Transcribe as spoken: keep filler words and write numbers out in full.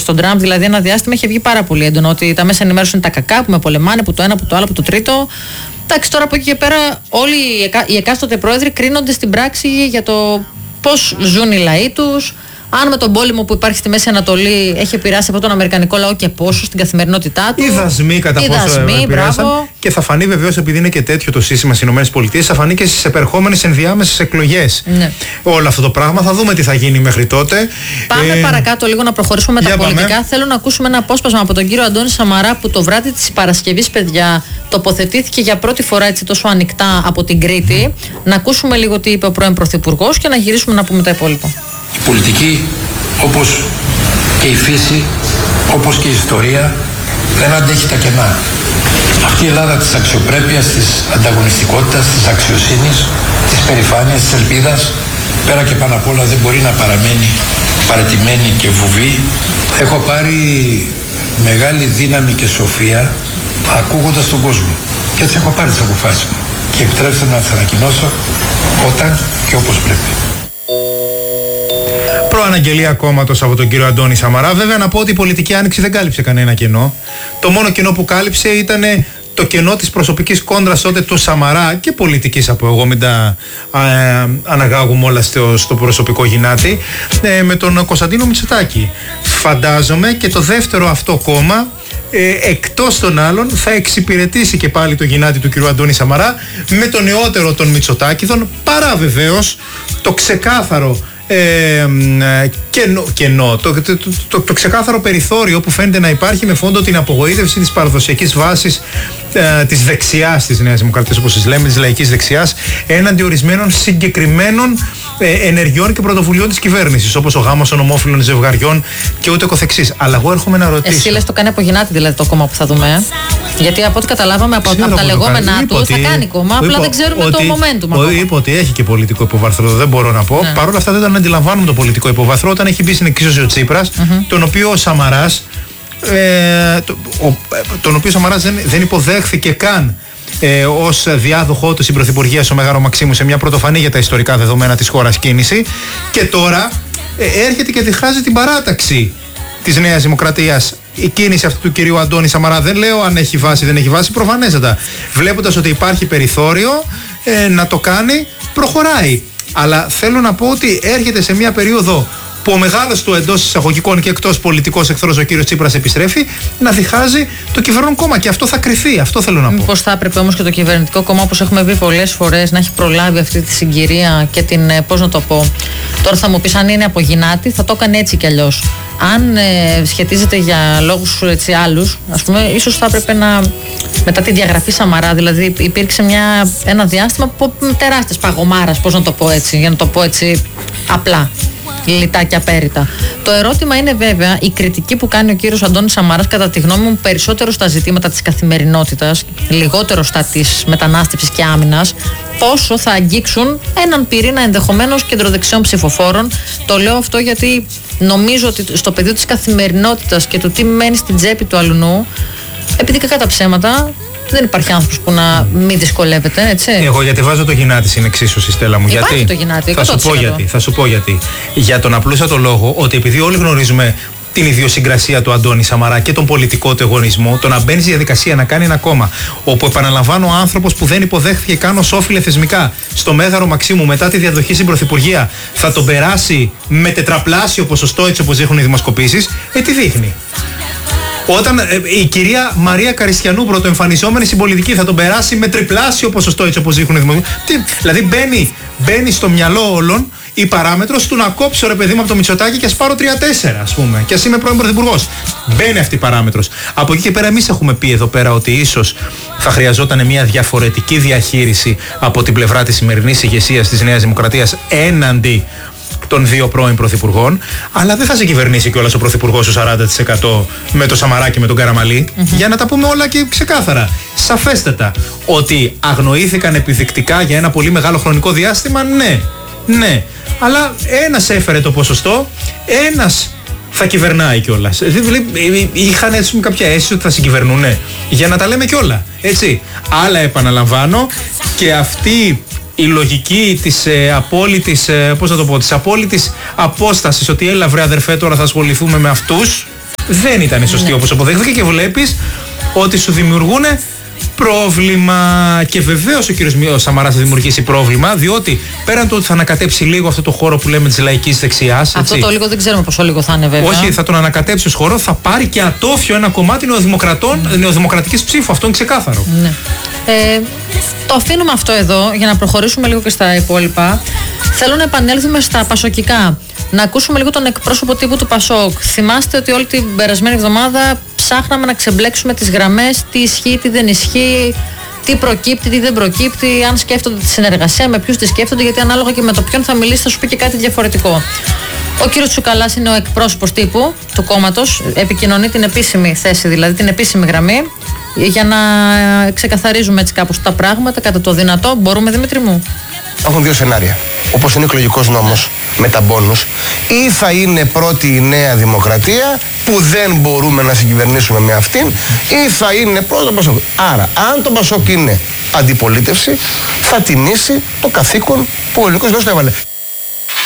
στον Τραμπ, δηλαδή ένα διάστημα είχε βγει πάρα πολύ έντονο ότι τα μέσα ενημέρωση είναι τα κακά που με πολεμάνε, που το ένα, που το άλλο, που το τρίτο. Εντάξει, τώρα από εκεί και πέρα όλοι οι, εκα, οι εκάστοτε πρόεδροι κρίνονται στην πράξη για το πώς ζουν οι λαοί τους. Αν με τον πόλεμο που υπάρχει στη Μέση Ανατολή έχει επηρεάσει από τον Αμερικανικό λαό και πόσο στην καθημερινότητά του. Οι δασμοί κατά οι πόσο δασμοί, επηρεάσαν. Και θα φανεί βεβαίως, επειδή είναι και τέτοιο το σύστημα στις ΗΠΑ, θα φανεί και στις επερχόμενες ενδιάμεσες εκλογές. Ναι. Όλο αυτό το πράγμα. Θα δούμε τι θα γίνει μέχρι τότε. Πάμε ε... παρακάτω λίγο να προχωρήσουμε με τα πολιτικά. Πάμε. Θέλω να ακούσουμε ένα απόσπασμα από τον κύριο Αντώνη Σαμαρά που το βράδυ της Παρασκευής, παιδιά, τοποθετήθηκε για πρώτη φορά έτσι τόσο ανοιχτά από την Κρήτη. Mm. Να ακούσουμε λίγο τι είπε ο πρώην Πρωθυπουργός και να γυρίσουμε να πούμε τα υπόλοιπα. Η πολιτική, όπως και η φύση, όπως και η ιστορία, δεν αντέχει τα κενά. Αυτή η Ελλάδα της αξιοπρέπειας, της ανταγωνιστικότητας, της αξιοσύνης, της περηφάνειας, της ελπίδας, πέρα και πάνω απ' όλα δεν μπορεί να παραμένει παραιτημένη και βουβή. Έχω πάρει μεγάλη δύναμη και σοφία ακούγοντας τον κόσμο. Και έτσι έχω πάρει τις αποφάσεις μου. Και επιτρέψτε να τις ανακοινώσω όταν και όπως πρέπει. Προαναγγελία κόμματος από τον κύριο Αντώνη Σαμαρά. Βέβαια, να πω ότι η πολιτική άνοιξη δεν κάλυψε κανένα κενό. Το μόνο κενό που κάλυψε ήταν το κενό της προσωπικής κόντρας τότε του Σαμαρά και πολιτικής, από εγώ, μην τα ε, αναγάγουμε όλα στο, στο προσωπικό γυνάτι, ε, με τον Κωνσταντίνο Μητσοτάκη. Φαντάζομαι και το δεύτερο αυτό κόμμα, Ε, εκτός των άλλων, θα εξυπηρετήσει και πάλι το γυνάτι του κ. Αντώνη Σαμαρά με το νεότερο των Μητσοτάκηδων, παρά βεβαίως το ξεκάθαρο ε, κενό, κενό το, το, το, το, το ξεκάθαρο περιθώριο που φαίνεται να υπάρχει με φόντο την απογοήτευση της παραδοσιακής βάσης ε, της δεξιάς της Νέας Δημοκρατίας, όπως τις λέμε, της λαϊκής δεξιάς, έναντι ορισμένων συγκεκριμένων ε, ενεργειών και πρωτοβουλειών της κυβέρνησης, όπως ο γάμος των ομόφυλων ζευγαριών και ούτε καθεξής. Αλλά εγώ έρχομαι να ρωτήσω. Εσύ λες το κάνει από γυνάτη, δηλαδή, το κόμμα που θα δούμε. Γιατί από ό,τι καταλάβαμε από, από τα λεγόμενά του ότι, θα κάνει κόμμα, απλά είπα, δεν ξέρουμε ότι, το momentum. Είπε ότι έχει και πολιτικό υποβάθρο, δεν μπορώ να πω. Ναι. Παρ' όλα αυτά δεν τον αντιλαμβάνουμε το πολιτικό υποβάθρο όταν έχει μπει στην εξίσωση ο Τσίπρας, mm-hmm. τον οποίο ο Σαμαράς, ε, το, ο, τον οποίο ο Σαμαράς δεν, δεν υποδέχθηκε καν ε, ως διάδοχό του στην Πρωθυπουργία στο Μέγαρο Μαξίμου σε μια πρωτοφανή για τα ιστορικά δεδομένα της χώρας κίνηση, και τώρα ε, έρχεται και διχάζει την παράταξη της Νέας Δημοκρατίας. Η κίνηση αυτού του κυρίου Αντώνη Σαμαρά, δεν λέω αν έχει βάση δεν έχει βάση, προφανέστατα, βλέποντας ότι υπάρχει περιθώριο ε, να το κάνει, προχωράει. Αλλά θέλω να πω ότι έρχεται σε μια περίοδο που ο μεγάλος του εντός εισαγωγικών και εκτός πολιτικός εχθρός, ο κύριος Τσίπρας, επιστρέφει να διχάζει το κυβερνών κόμμα, και αυτό θα κρυθεί. Αυτό θέλω να πω. Μήπως θα έπρεπε όμως και το κυβερνητικό κόμμα, όπως έχουμε πει πολλές φορές, να έχει προλάβει αυτή τη συγκυρία και την, πώς να το πω. Τώρα θα μου πεις, αν είναι από γυνάτη, θα το έκανε έτσι κι αλλιώς. Αν ε, σχετίζεται για λόγους έτσι άλλους, ας πούμε, ίσως θα έπρεπε να. Μετά τη διαγραφή Σαμαρά, δηλαδή υπήρξε μια, ένα διάστημα τεράστιας παγωμάρας, πώς να το πω έτσι, για να το πω έτσι απλά. Λιτά και απέριτα. Το ερώτημα είναι βέβαια η κριτική που κάνει ο κύριος Αντώνης Σαμαράς, κατά τη γνώμη μου, περισσότερο στα ζητήματα της καθημερινότητας, λιγότερο στα της μετανάστευσης και άμυνας, πόσο θα αγγίξουν έναν πυρήνα ενδεχομένως κεντροδεξιών ψηφοφόρων. Το λέω αυτό γιατί νομίζω ότι στο πεδίο της καθημερινότητας και του τι μένει στην τσέπη του αλουνού, επειδή κακά τα ψέματα, δεν υπάρχει άνθρωπος που να μην δυσκολεύεται, έτσι. Εγώ γιατί βάζω το γυνάτι στην εξίσωση, Στέλλα μου. Υπάρχει γιατί. Το γυνάτι, θα σου πω γιατί. Θα σου πω γιατί. Για τον απλούστατο λόγο ότι επειδή όλοι γνωρίζουμε την ιδιοσυγκρασία του Αντώνη Σαμαρά και τον πολιτικό του εγωνισμό, το να μπαίνει στη διαδικασία να κάνει ένα κόμμα όπου, επαναλαμβάνω, ο άνθρωπος που δεν υποδέχθηκε καν ως όφιλε θεσμικά στο Μέγαρο Μαξίμου μετά τη διαδοχή στην Πρωθυπουργία θα τον περάσει με τετραπλάσιο ποσοστό, έτσι όπως δείχνουν οι δημοσκοπήσεις, ε, τι δείχνει. Όταν ε, η κυρία Μαρία Καριστιανού, πρωτοεμφανιζόμενη στην πολιτική, θα τον περάσει με τριπλάσιο ποσοστό, έτσι όπως δείχνουν οι δημοσκοπήσεις. Δηλαδή μπαίνει, μπαίνει στο μυαλό όλων η παράμετρος του να κόψω, ρε παιδί μου, από το Μητσοτάκη και ας πάρω τρία τέσσερα, ας πούμε, και ας είμαι πρώην πρωθυπουργός. Μπαίνει αυτή η παράμετρος. Από εκεί και πέρα, εμείς έχουμε πει εδώ πέρα ότι ίσως θα χρειαζόταν μια διαφορετική διαχείριση από την πλευρά της σημερινής ηγεσίας της Νέας Δημοκρατίας έναντι των δύο πρώην πρωθυπουργών, αλλά δεν θα σε κυβερνήσει κιόλας ο πρωθυπουργός του σαράντα τοις εκατό με το Σαμαρά και με τον Καραμαλή. Mm-hmm. Για να τα πούμε όλα και ξεκάθαρα. Σαφέστατα. Ότι αγνοήθηκαν επιδεικτικά για ένα πολύ μεγάλο χρονικό διάστημα, ναι. Ναι. Αλλά ένας έφερε το ποσοστό, ένας θα κυβερνάει κιόλας. Είχαν έτσι κάποια αίσθηση ότι θα συγκυβερνούν, ναι. Για να τα λέμε κιόλα. Έτσι. Άλλα, επαναλαμβάνω, και αυτή η λογική της ε, απόλυτης, ε, πώς να το πω, της απόλυτης απόστασης, ότι έλα βρε αδερφέ, τώρα θα ασχοληθούμε με αυτούς, δεν ήταν σωστή, ναι, όπως αποδέχθηκε, και βλέπεις ότι σου δημιουργούν πρόβλημα. Και βεβαίως ο κύριος Σαμαράς θα δημιουργήσει πρόβλημα, διότι πέραν του ότι θα ανακατέψει λίγο αυτό το χώρο που λέμε της λαϊκής δεξιάς. Αυτό έτσι, το λίγο δεν ξέρουμε πόσο λίγο θα είναι, βέβαια. Όχι, θα τον ανακατέψει ως χώρο, θα πάρει και ατόφιο ένα κομμάτι νεοδημοκρατών, mm. νεοδημοκρατικής ψήφου. Αυτό είναι ξεκάθαρο. Ναι. Ε, το αφήνουμε αυτό εδώ για να προχωρήσουμε λίγο και στα υπόλοιπα. Θέλω να επανέλθουμε στα πασοκικά. Να ακούσουμε λίγο τον εκπρόσωπο τύπου του Πασόκ. Θυμάστε ότι όλη την περασμένη εβδομάδα ψάχναμε να ξεμπλέξουμε τις γραμμές, τι ισχύει, τι δεν ισχύει, τι προκύπτει, τι δεν προκύπτει, αν σκέφτονται τη συνεργασία, με ποιους τη σκέφτονται, γιατί ανάλογα και με το ποιον θα μιλήσει θα σου πει και κάτι διαφορετικό. Ο κύριος Τσουκαλάς είναι ο εκπρόσωπος τύπου του κόμματος, επικοινωνεί την επίσημη θέση, δηλαδή την επίσημη γραμμή, για να ξεκαθαρίζουμε έτσι κάπως τα πράγματα κατά το δυνατό. Μπορούμε, Δημήτρη μου? Έχουν δύο σενάρια. Όπως είναι ο εκλογικός νόμος με τα μπόνους, ή θα είναι πρώτη η Νέα Δημοκρατία που δεν μπορούμε να συγκυβερνήσουμε με αυτήν, ή θα είναι πρώτο το Πασόκ. Άρα, αν το Πασόκ είναι αντιπολίτευση, θα τιμήσει το καθήκον που ο ελληνικός λαός το έβαλε.